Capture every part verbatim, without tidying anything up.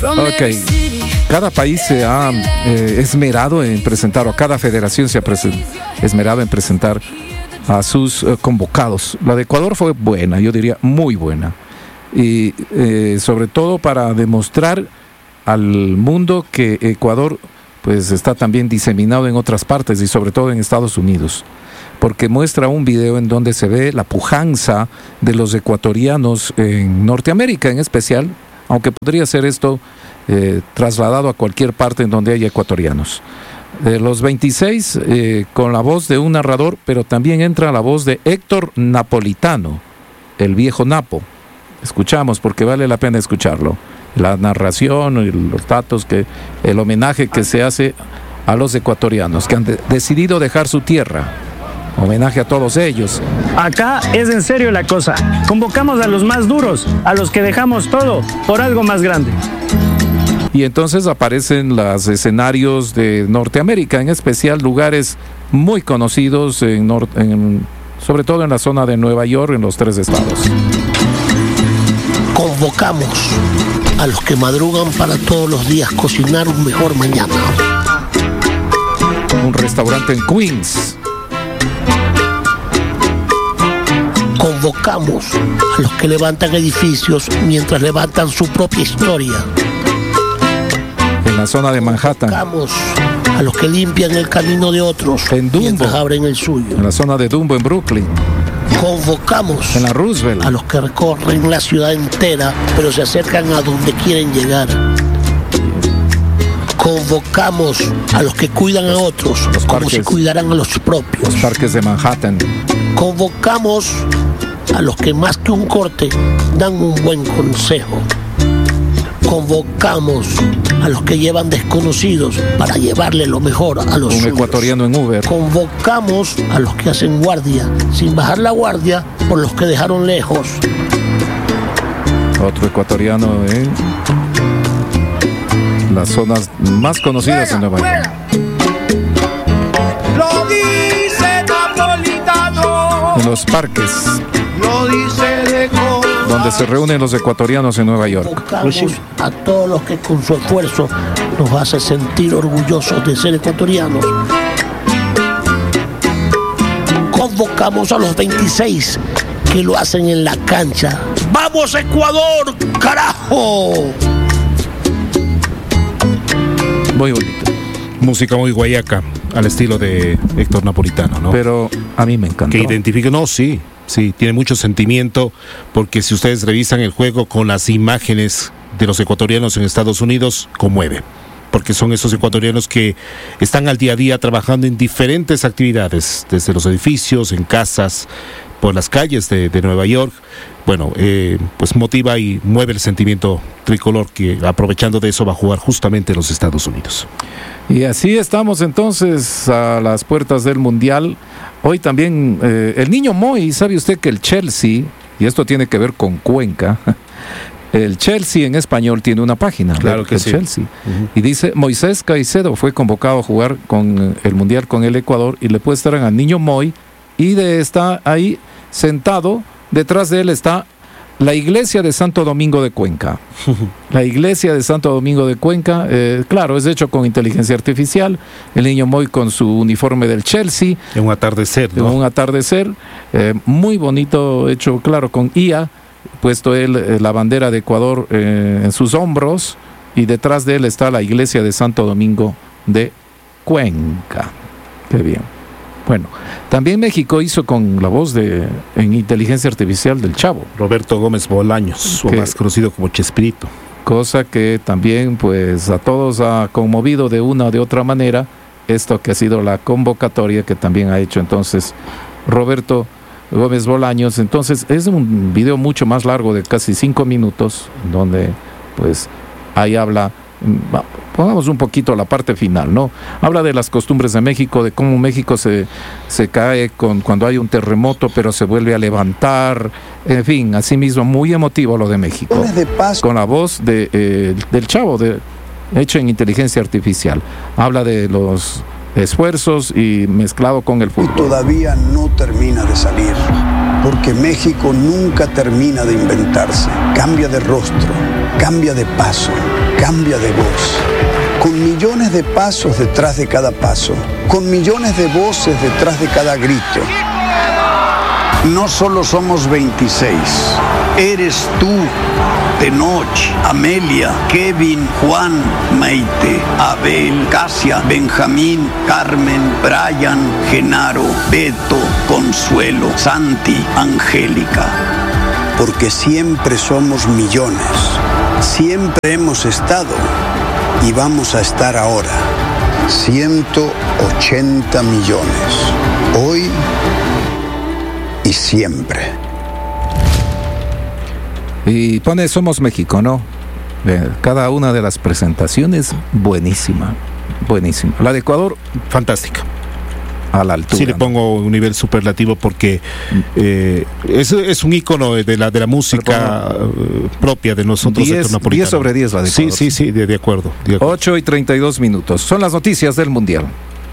Ok, cada país se ha eh, esmerado en presentar, o cada federación se ha presen- esmerado en presentar a sus eh, convocados. La de Ecuador fue buena, yo diría muy buena, y eh, sobre todo para demostrar al mundo que Ecuador pues está también diseminado en otras partes y sobre todo en Estados Unidos, porque muestra un video en donde se ve la pujanza de los ecuatorianos en Norteamérica en especial, aunque podría ser esto eh, trasladado a cualquier parte en donde haya ecuatorianos. De los veintiséis, eh, con la voz de un narrador, pero también entra la voz de Héctor Napolitano, el viejo Napo. Escuchamos, porque vale la pena escucharlo. La narración y los datos, que, el homenaje que se hace a los ecuatorianos que han de- decidido dejar su tierra. Homenaje a todos ellos. Acá es en serio la cosa. Convocamos a los más duros, a los que dejamos todo por algo más grande. Y entonces aparecen los escenarios de Norteamérica, en especial lugares muy conocidos, en nor- en, sobre todo en la zona de Nueva York, en los tres estados. Convocamos a los que madrugan para todos los días cocinar un mejor mañana. Un restaurante en Queens. Convocamos a los que levantan edificios mientras levantan su propia historia. En la zona de Manhattan. Convocamos a los que limpian el camino de otros En Dumbo. mientras abren el suyo. En la zona de Dumbo en Brooklyn. Convocamos En la Roosevelt. a los que recorren la ciudad entera, pero se acercan a donde quieren llegar. Convocamos a los que cuidan a otros los como parques. si cuidaran a los propios. Los parques de Manhattan. Convocamos a los que más que un corte dan un buen consejo. Convocamos a los que llevan desconocidos para llevarle lo mejor a los Un suyos. ecuatoriano en Uber. Convocamos a los que hacen guardia, sin bajar la guardia, por los que dejaron lejos. Otro ecuatoriano en las zonas más conocidas en Nueva York. Lo dice Napolitano, En los parques lo dice de corazón. donde se reúnen los ecuatorianos en Nueva York. Convocamos a todos los que con su esfuerzo nos hace sentir orgullosos de ser ecuatorianos. Convocamos a los veintiséis que lo hacen en la cancha. ¡Vamos, Ecuador, carajo! Muy bonito. Música muy guayaca, al estilo de Héctor Napolitano, ¿no? Pero a mí me encantó. Que identifique, no, sí, sí, tiene mucho sentimiento, porque si ustedes revisan el juego con las imágenes de los ecuatorianos en Estados Unidos, conmueve, porque son esos ecuatorianos que están al día a día trabajando en diferentes actividades, desde los edificios, en casas, por las calles de, de Nueva York. Bueno, eh, pues motiva y mueve el sentimiento tricolor, que aprovechando de eso va a jugar justamente en los Estados Unidos. Y así estamos entonces a las puertas del Mundial. Hoy también eh, el niño Moy, ¿sabe usted que el Chelsea, y esto tiene que ver con Cuenca, el Chelsea en español tiene una página? Claro el, que el sí. Chelsea. Uh-huh. Y dice, Moisés Caicedo fue convocado a jugar con el Mundial con el Ecuador, y le muestran al niño Moy, y de, está ahí sentado, detrás de él está la iglesia de Santo Domingo de Cuenca. La iglesia de Santo Domingo de Cuenca, eh, claro, es hecho con inteligencia artificial. El niño Moy con su uniforme del Chelsea, En un atardecer, en ¿no? un atardecer, eh, muy bonito, hecho, claro, con I A, puesto él eh, la bandera de Ecuador eh, en sus hombros, y detrás de él está la iglesia de Santo Domingo de Cuenca. Qué bien. Bueno, también México hizo con la voz de en inteligencia artificial del Chavo, Roberto Gómez Bolaños, o Que- más conocido como Chespirito. cosa que también pues a todos ha conmovido de una o de otra manera, esto que ha sido la convocatoria que también ha hecho entonces Roberto Gómez Bolaños. Entonces es un video mucho más largo, de casi cinco minutos, donde pues ahí habla, mm, va, pongamos un poquito la parte final, ¿no? Habla de las costumbres de México, de cómo México se, se cae con, cuando hay un terremoto, pero se vuelve a levantar, en fin, así mismo muy emotivo lo de México, de paz. con la voz de, eh, del Chavo, de, hecho en inteligencia artificial. Habla de los esfuerzos y mezclado con el Y fútbol. todavía no termina de salir, porque México nunca termina de inventarse. Cambia de rostro, cambia de paso, cambia de voz, con millones de pasos detrás de cada paso, con millones de voces detrás de cada grito. No solo somos veintiséis, eres tú, Tenoch, Amelia, Kevin, Juan, Maite, Abel, Casia, Benjamín, Carmen, Brian, Genaro, Beto, Consuelo, Santi, Angélica. Porque siempre somos millones, siempre hemos estado y vamos a estar ahora. ciento ochenta millones, hoy y siempre. Y pone Somos México, ¿no? Eh, Cada una de las presentaciones, buenísima, buenísima. La de Ecuador, Fantástica. a la altura. Sí le pongo un nivel superlativo porque eh, es, es un ícono de la, de la música eh, propia de nosotros. diez, diez sobre diez la de Sí, Ecuador. sí, sí, de, de acuerdo. de acuerdo. ocho y treinta y dos minutos. Son las noticias del Mundial.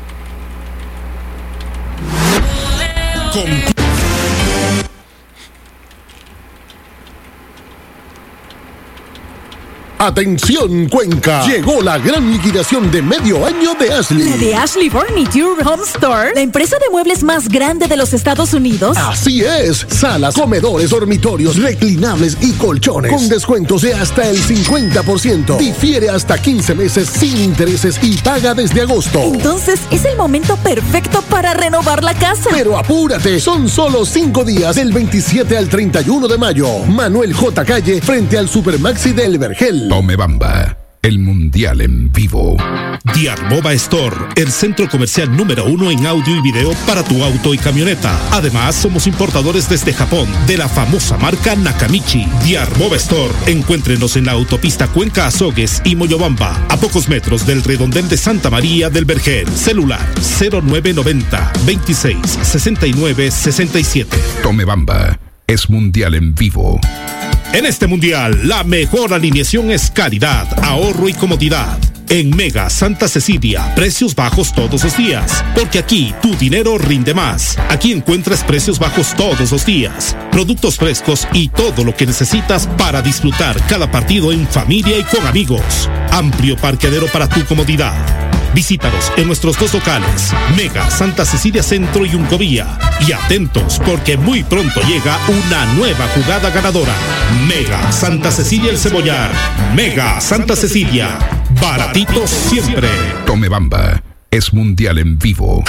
Atención Cuenca, llegó la gran liquidación de medio año de Ashley. La de Ashley Furniture Home Store, la empresa de muebles más grande de los Estados Unidos. Así es, salas, comedores, dormitorios, reclinables y colchones con descuentos de hasta el cincuenta por ciento. Difiere hasta quince meses sin intereses y paga desde agosto. Entonces es el momento perfecto para renovar la casa. Pero apúrate, son solo cinco días del veintisiete al treinta y uno de mayo. Manuel J. Calle frente al Supermaxi del Vergel. Tomebamba, el Mundial en vivo. Diarmova Store, el centro comercial número uno en audio y video para tu auto y camioneta. Además, somos importadores desde Japón de la famosa marca Nakamichi. Diarmova Store, encuéntrenos en la autopista Cuenca Azogues y Moyobamba, a pocos metros del redondel de Santa María del Vergel. Celular cero nueve noventa, veintiséis, sesenta y nueve, sesenta y siete. Tomebamba, es Mundial en vivo. En este mundial, la mejor alineación es calidad, ahorro y comodidad. En Mega Santa Cecilia, precios bajos todos los días, porque aquí tu dinero rinde más. Aquí encuentras precios bajos todos los días, productos frescos y todo lo que necesitas para disfrutar cada partido en familia y con amigos. Amplio parqueadero para tu comodidad. Visítanos en nuestros dos locales, Mega Santa Cecilia Centro y Uncovía. Y atentos, porque muy pronto llega una nueva jugada ganadora. Mega Santa Cecilia El Cebollar. Mega Santa Cecilia. Baratitos siempre. Tomebamba, es Mundial en vivo.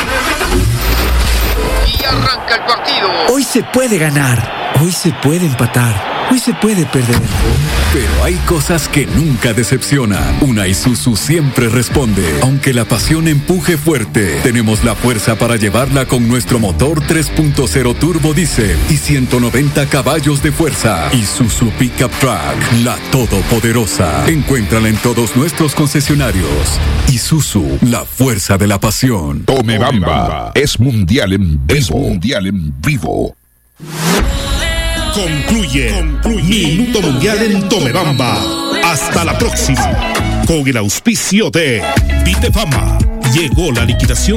Y arranca el partido. Hoy se puede ganar, hoy se puede empatar, hoy se puede perder. Pero hay cosas que nunca decepcionan. Una Isuzu siempre responde. Aunque la pasión empuje fuerte, tenemos la fuerza para llevarla con nuestro motor tres punto cero turbo diésel y ciento noventa caballos de fuerza. Isuzu Pickup Truck, la todopoderosa. Encuéntrala en todos nuestros concesionarios. Isuzu, la fuerza de la pasión. Tomebamba, es Mundial en vivo. Es Mundial en vivo. Concluye, Concluye Minuto Mundial en Tomebamba. Hasta la próxima. Con el auspicio de Vitefama. Llegó la liquidación